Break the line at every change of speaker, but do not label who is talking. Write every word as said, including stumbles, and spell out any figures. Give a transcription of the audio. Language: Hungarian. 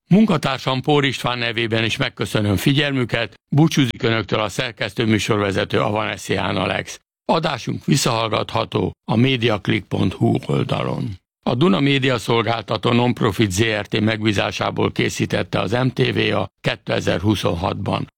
Munkatársam Pór István nevében is megköszönöm figyelmüket, búcsúzik önöktől a szerkesztő műsorvezető Avanesián Alex. Adásunk visszahallgatható a mediaclick pont hu oldalon. A Duna Média Szolgáltató Nonprofit zé er té megbízásából készítette az em té vé a kétezer-huszonhatban.